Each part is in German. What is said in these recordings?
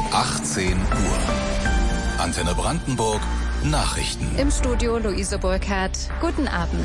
18 Uhr. Antenne Brandenburg, Nachrichten. Im Studio Luise Burkhardt. Guten Abend.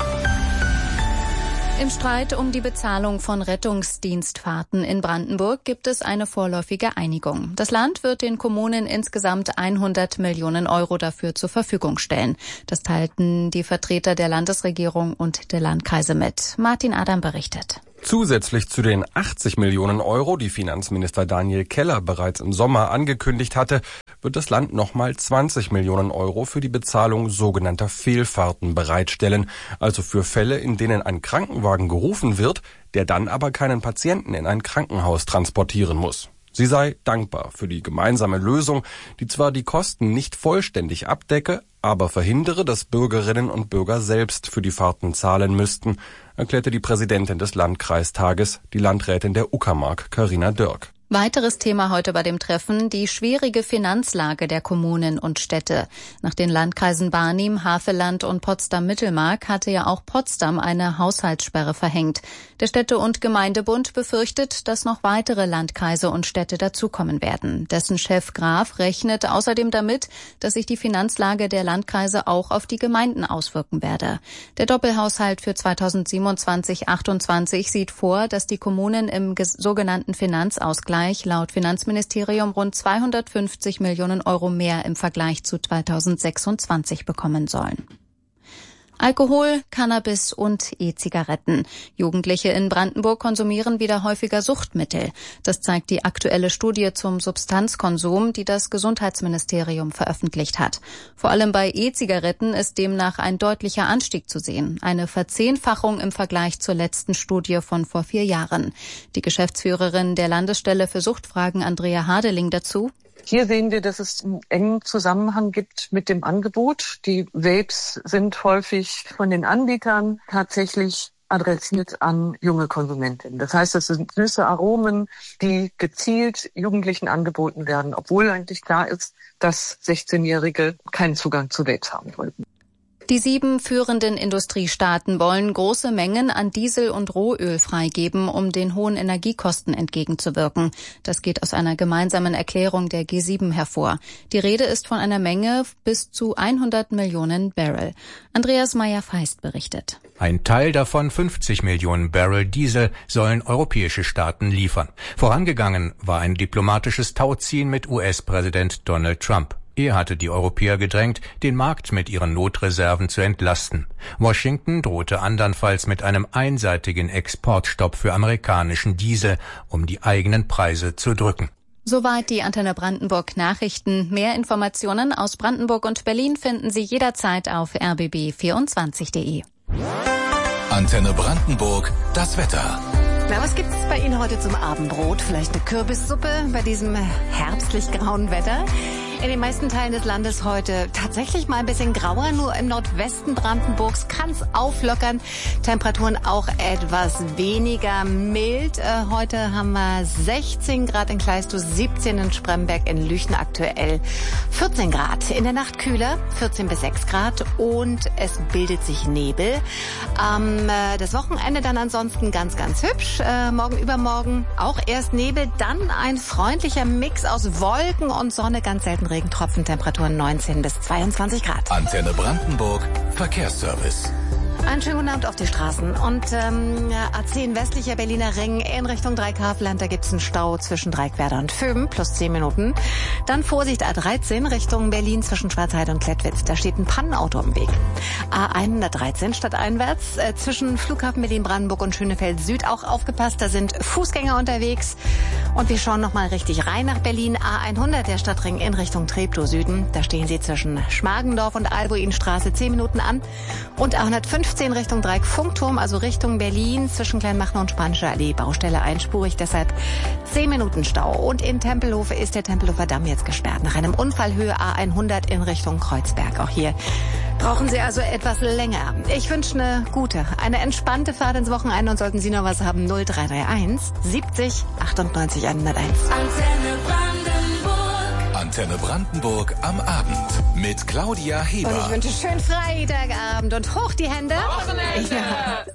Im Streit um die Bezahlung von Rettungsdienstfahrten in Brandenburg gibt es eine vorläufige Einigung. Das Land wird den Kommunen insgesamt 100 Millionen Euro dafür zur Verfügung stellen. Das teilten die Vertreter der Landesregierung und der Landkreise mit. Martin Adam berichtet. Zusätzlich zu den 80 Millionen Euro, die Finanzminister Daniel Keller bereits im Sommer angekündigt hatte, wird das Land nochmal 20 Millionen Euro für die Bezahlung sogenannter Fehlfahrten bereitstellen, also für Fälle, in denen ein Krankenwagen gerufen wird, der dann aber keinen Patienten in ein Krankenhaus transportieren muss. Sie sei dankbar für die gemeinsame Lösung, die zwar die Kosten nicht vollständig abdecke, aber verhindere, dass Bürgerinnen und Bürger selbst für die Fahrten zahlen müssten, erklärte die Präsidentin des Landkreistages, die Landrätin der Uckermark, Carina Dörk. Weiteres Thema heute bei dem Treffen, die schwierige Finanzlage der Kommunen und Städte. Nach den Landkreisen Barnim, Havelland und Potsdam-Mittelmark hatte ja auch Potsdam eine Haushaltssperre verhängt. Der Städte- und Gemeindebund befürchtet, dass noch weitere Landkreise und Städte dazukommen werden. Dessen Chef Graf rechnet außerdem damit, dass sich die Finanzlage der Landkreise auch auf die Gemeinden auswirken werde. Der Doppelhaushalt für 2027/28 sieht vor, dass die Kommunen im sogenannten Finanzausgleich laut Finanzministerium rund 250 Millionen Euro mehr im Vergleich zu 2026 bekommen sollen. Alkohol, Cannabis und E-Zigaretten. Jugendliche in Brandenburg konsumieren wieder häufiger Suchtmittel. Das zeigt die aktuelle Studie zum Substanzkonsum, die das Gesundheitsministerium veröffentlicht hat. Vor allem bei E-Zigaretten ist demnach ein deutlicher Anstieg zu sehen. Eine Verzehnfachung im Vergleich zur letzten Studie von vor 4 Jahren. Die Geschäftsführerin der Landesstelle für Suchtfragen, Andrea Hadeling, dazu: Hier sehen wir, dass es einen engen Zusammenhang gibt mit dem Angebot. Die Vapes sind häufig von den Anbietern tatsächlich adressiert an junge Konsumentinnen. Das heißt, es sind süße Aromen, die gezielt Jugendlichen angeboten werden, obwohl eigentlich klar ist, dass 16-Jährige keinen Zugang zu Vapes haben wollten. Die 7 führenden Industriestaaten wollen große Mengen an Diesel und Rohöl freigeben, um den hohen Energiekosten entgegenzuwirken. Das geht aus einer gemeinsamen Erklärung der G7 hervor. Die Rede ist von einer Menge bis zu 100 Millionen Barrel. Andreas Meyer-Feist berichtet. Ein Teil davon, 50 Millionen Barrel Diesel, sollen europäische Staaten liefern. Vorangegangen war ein diplomatisches Tauziehen mit US-Präsident Donald Trump. Er hatte die Europäer gedrängt, den Markt mit ihren Notreserven zu entlasten. Washington drohte andernfalls mit einem einseitigen Exportstopp für amerikanischen Diesel, um die eigenen Preise zu drücken. Soweit die Antenne Brandenburg Nachrichten. Mehr Informationen aus Brandenburg und Berlin finden Sie jederzeit auf rbb24.de. Antenne Brandenburg, das Wetter. Na, was gibt's bei Ihnen heute zum Abendbrot? Vielleicht eine Kürbissuppe bei diesem herbstlich grauen Wetter? In den meisten Teilen des Landes heute tatsächlich mal ein bisschen grauer. Nur im Nordwesten Brandenburgs kann's auflockern. Temperaturen auch etwas weniger mild. Heute haben wir 16 Grad in Kleistow, 17 in Spremberg, in Lüchen aktuell 14 Grad. In der Nacht kühler, 14 bis 6 Grad und es bildet sich Nebel. Das Wochenende dann ansonsten ganz, ganz hübsch. Morgen, übermorgen auch erst Nebel, dann ein freundlicher Mix aus Wolken und Sonne, ganz selten Regentropfen, Temperaturen 19 bis 22 Grad. Antenne Brandenburg, Verkehrsservice. Einen schönen guten Abend auf die Straßen. Und A10 westlicher Berliner Ring in Richtung Dreieckhavelland, da gibt's einen Stau zwischen Dreieckwerder und Vöben, plus 10 Minuten. Dann Vorsicht A13 Richtung Berlin zwischen Schwarzheide und Klettwitz. Da steht ein Pannenauto im Weg. A113 stadteinwärts zwischen Flughafen Berlin-Brandenburg und Schönefeld Süd auch aufgepasst. Da sind Fußgänger unterwegs. Und wir schauen nochmal richtig rein nach Berlin. A100 der Stadtring in Richtung Treptow Süden. Da stehen sie zwischen Schmargendorf und Albuinstraße 10 Minuten an. Und A115 Richtung Dreieck-Funkturm, also Richtung Berlin, zwischen Kleinmachnow und Spanische Allee, Baustelle einspurig, deshalb 10 Minuten Stau. Und in Tempelhof ist der Tempelhofer Damm jetzt gesperrt. Nach einem Unfall Höhe A100 in Richtung Kreuzberg. Auch hier brauchen Sie also etwas länger. Ich wünsche eine entspannte Fahrt ins Wochenende und sollten Sie noch was haben, 0331 70 98 101. Antenne Brandenburg am Abend mit Claudia Heber. Und ich wünsche schönen Freitagabend und hoch die Hände. Wochenende! Ja.